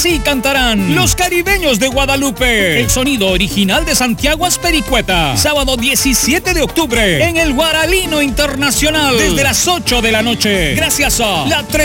Así cantarán los Caribeños de Guadalupe. El sonido original de Santiago Aspericueta. Sábado 17 de octubre en el Guaralino Internacional desde las 8 de la noche. Gracias a la